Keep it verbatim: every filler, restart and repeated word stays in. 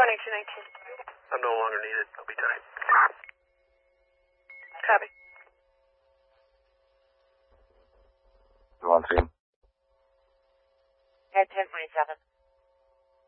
Responding to nineteen. I'm no longer needed. I'll be tight. Copy. You want to see him? At ten twenty-seven.